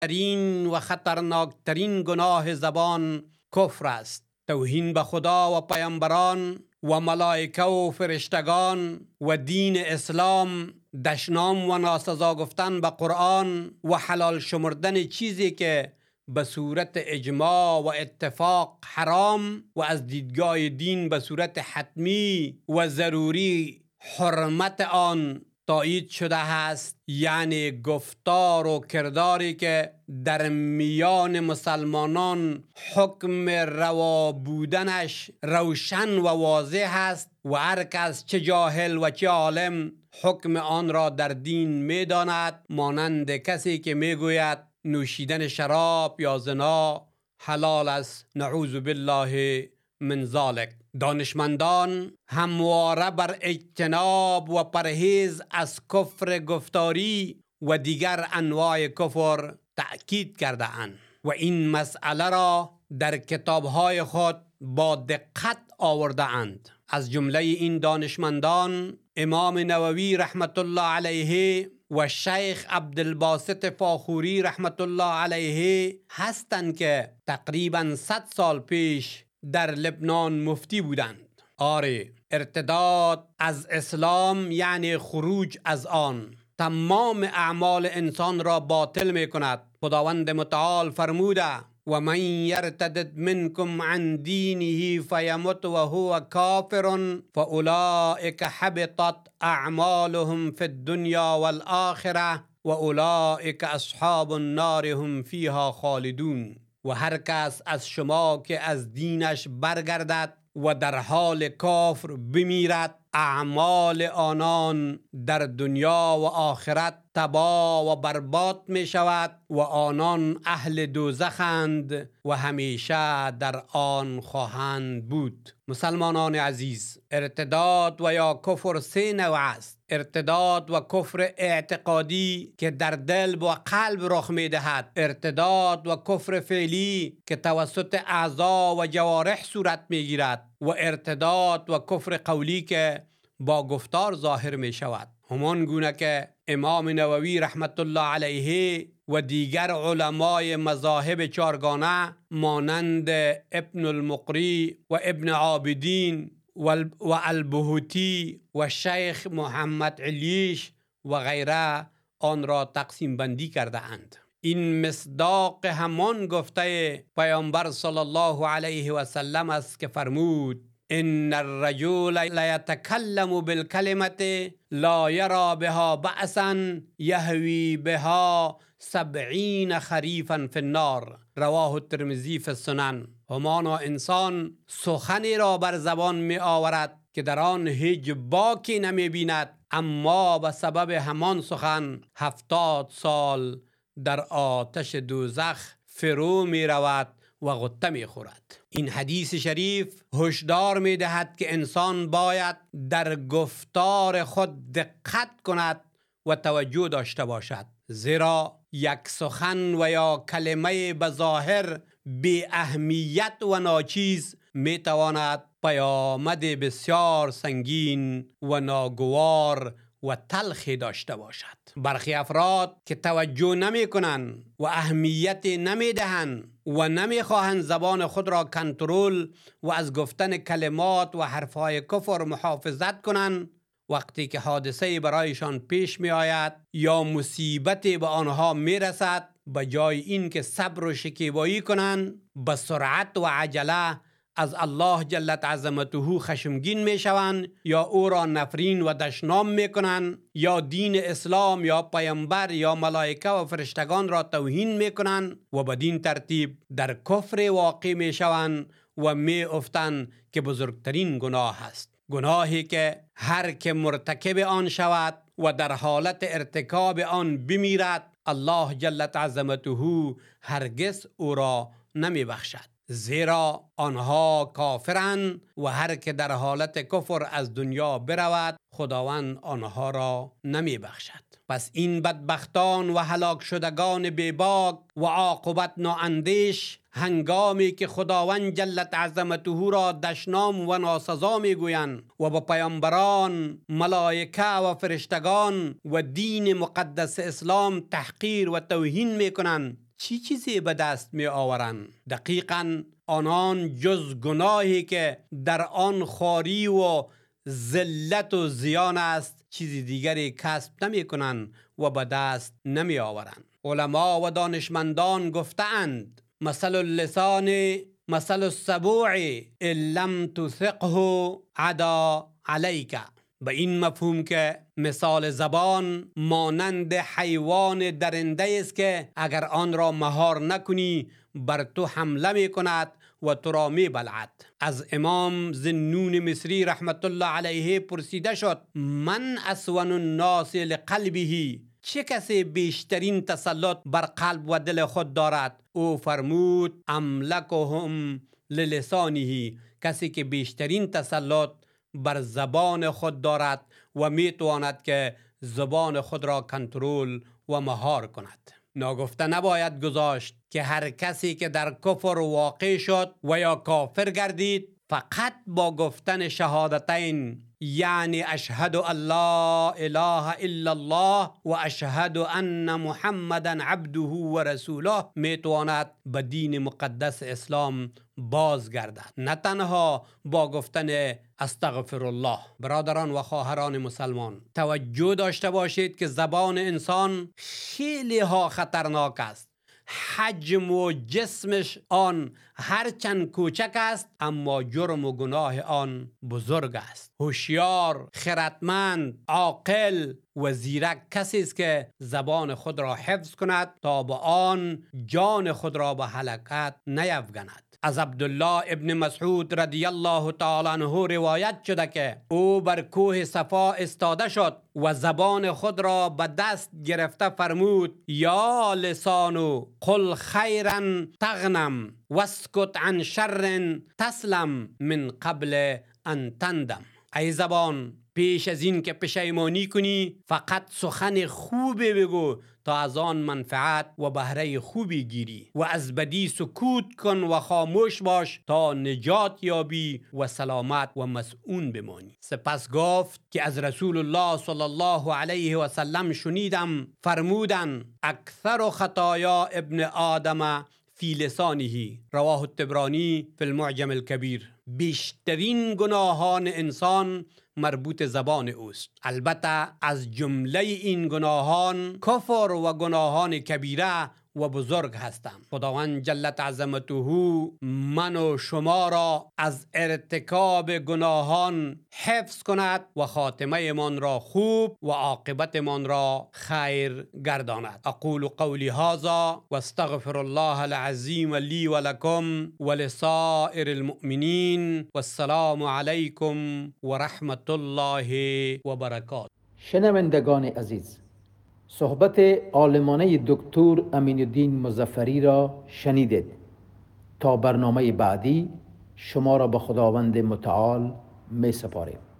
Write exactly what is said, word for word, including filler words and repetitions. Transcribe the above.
ترین و خطرناکترین گناه زبان کفر است. توهین به خدا و پیامبران و ملائکه و فرشتگان و دین اسلام، دشنام و ناسزا گفتن به قرآن و حلال شمردن چیزی که به صورت اجماع و اتفاق حرام و از دیدگاه دین به صورت حتمی و ضروری حرمت آن تایید شده است، یعنی گفتار و کرداری که در میان مسلمانان حکم روا بودنش روشن و واضح است و هر کس چه جاهل و چه عالم حکم آن را در دین می داند، مانند کسی که می گوید نوشیدن شراب یا زنا حلال است، نعوذ بالله من ذالک. دانشمندان همواره بر اجتناب و پرهیز از کفر گفتاری و دیگر انواع کفر تأکید کرده اند و این مسئله را در کتابهای خود با دقت آورده اند. از جمله این دانشمندان امام نووی رحمت الله علیه و شیخ عبدالباسط فاخوری رحمت الله علیه هستند که تقریباً صد سال پیش در لبنان مفتی بودند. آره، ارتداد از اسلام یعنی خروج از آن تمام اعمال انسان را باطل می کند. خداوند متعال فرموده و من یرتدد منکم عن دینه فیمت و هو کافر فاولئک حبطت اعمالهم فی الدنیا والآخره و اولئک اصحاب النار هم فیها خالدون. و هر کس از شما که از دینش برگردد و در حال کفر بمیرد، اعمال آنان در دنیا و آخرت تباه و برباد می شود و آنان اهل دوزخند و همیشه در آن خواهند بود. مسلمانان عزیز، ارتداد و یا کفر سه نوع است. ارتداد و کفر اعتقادی که در دل و قلب رخ می دهد، ارتداد و کفر فعلی که توسط اعضا و جوارح صورت می گیرد و ارتداد و کفر قولی که با گفتار ظاهر می شود. همان گونه که امام نووی رحمت الله علیه و دیگر علمای مذاهب چارگانه مانند ابن المقری و ابن عابدین و البهوتی و شیخ محمد علیش و غیره آن را تقسیم بندی کرده اند. این مصداق همان گفته پیامبر صلی الله علیه و سلم است که فرمود ان الرجل لا يتكلم بالكلمه لا يرى بها بأسا يهوي بها سبعین خریفا فی النار، رواه الترمذی فی السنن. همانا انسان سخنی را بر زبان می آورد که در آن هیچ باکی نمی بیند، اما به سبب همان سخن هفتاد سال در آتش دوزخ فرو می رود و غطه می خورد. این حدیث شریف هشدار می دهد که انسان باید در گفتار خود دقت کند و توجه داشته باشد، زیرا یک سخن و یا کلمه بظاهر بی اهمیت و ناچیز می تواند پیامد بسیار سنگین و ناگوار و تلخی داشته باشد. برخی افراد که توجه نمی کنند و اهمیت نمی دهند و نمی خواهند زبان خود را کنترل و از گفتن کلمات و حرفهای کفر محافظت کنند، وقتی که حادثه برایشان پیش می آید یا مصیبتی به آنها می رسد، به جای این که صبر و شکیبایی کنند، به سرعت و عجله از الله جل عظمته خشمگین می شوند یا او را نفرین و دشنام می کنند یا دین اسلام یا پیامبر یا ملائکه و فرشتگان را توهین می کنند و بدین ترتیب در کفر واقع می شوند و می افتند که بزرگترین گناه است. گناهی که هر که مرتکب آن شود و در حالت ارتکاب آن بمیرد، الله جل عظمته هرگز او را نمی بخشد، زیرا آنها کافرند و هر که در حالت کفر از دنیا برود خداوند آنها را نمی بخشد. پس این بدبختان و هلاک شدگان بیباک و عاقبت نااندیش هنگامی که خداوند جل عظمته را دشنام و ناسزا می گویند و با پیامبران، ملائکه و فرشتگان و دین مقدس اسلام تحقیر و توهین می کنند، چی چیزی به دست می آورند؟ دقیقاً آنان جز گناهی که در آن خواری و ذلت و زیان است چیزی دیگری کسب نمی کنند و به دست نمی آورند. علما و دانشمندان گفتند مثل اللسان مثل السبوع ان لم تثقه عدا علیک، به این مفهوم که مثال زبان مانند حیوان درنده است که اگر آن را مهار نکنی بر تو حمله می کند و تو را می بلعد. از امام ذوالنون مصری رحمت الله علیه پرسیده شد من اسون الناس لقلبه، چه کسی بیشترین تسلط بر قلب و دل خود دارد؟ او فرمود املکهم للسانه، کسی که بیشترین تسلط بر زبان خود دارد و می تواند که زبان خود را کنترل و مهار کند. ناگفته نباید گذاشت که هر کسی که در کفر واقع شد و یا کافر گردید فقط با گفتن شهادتین، یعنی اشهد ان لا اله الا الله و اشهد ان محمدا عبده و رسوله میتواند به دین مقدس اسلام بازگردد، نه تنها با گفتن استغفر الله. برادران و خواهران مسلمان، توجه داشته باشید که زبان انسان خیلی ها خطرناک است. حجم و جسمش آن هرچند کوچک است اما جرم و گناه آن بزرگ است. هوشیار، خردمند، عاقل و زیرک کسی است که زبان خود را حفظ کند تا با آن جان خود را به هلاکت نیفگند. از عبدالله ابن مسعود رضی الله تعالی عنه روایت شده که او بر کوه صفا استاده شد و زبان خود را به دست گرفته فرمود یا لسانو قل خیرا تغنم واسکت عن شر تسلم من قبل ان تندم. ای زبان، پیش از این که پشیمانی کنی فقط سخن خوبی بگو تا از آن منفعت و بهره خوبی گیری، و از بدی سکوت کن و خاموش باش تا نجات یابی و سلامت و مسئون بمانی. سپس گفت که از رسول الله صلی الله علیه و سلم شنیدم فرمودن اکثر خطایا ابن آدم فی لسانه، رواه الطبرانی فی المعجم الکبیر. بیشترین گناهان انسان مربوط زبان اوست. البته از جمله این گناهان کفر و گناهان کبیره و بزرگ هستند. خداوند جلت عظمته من و شما را از ارتکاب گناهان حفظ کند و خاتمه من را خوب و عاقبت من را خیر گرداند. اقول قولی هذا و استغفر الله العظیم لی و لکم و لسائر المؤمنین و السلام علیکم و رحمت الله و برکاته. شنوندگان عزیز، صحبت عالمانه دکتر امین الدین مظفری را شنیدید. تا برنامه بعدی شما را به خداوند متعال می سپاریم.